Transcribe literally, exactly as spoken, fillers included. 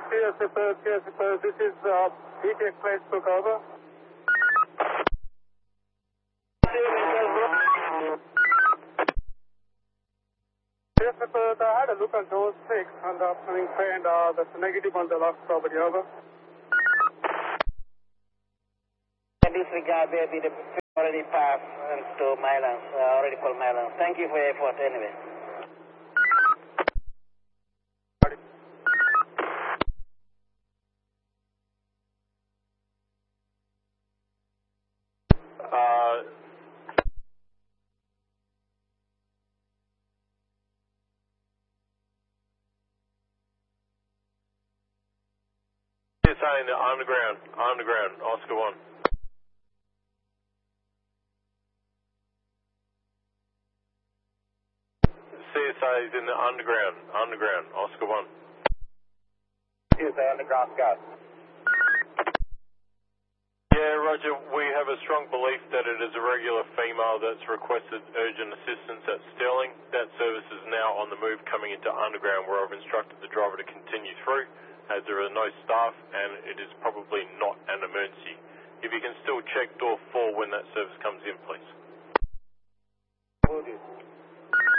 Yes, sir, yes, sir. This is uh, E T X Place took over. Yes, sir, I had a look at those six on the upcoming train. Uh, that's negative on the last property, over. Disregard, baby, the already passed and to Mylands, uh, already called Mylands. Thank you for your effort anyway. Uh, it's saying underground, underground, Oscar one. C S A is in the underground, underground, Oscar one. C S A underground, Scott. Yeah, Roger, we have a strong belief that it is a regular female that's requested urgent assistance at Sterling. That service is now on the move coming into underground, where I've instructed the driver to continue through, as there are no staff and it is probably not an emergency. If you can still check door four when that service comes in, please.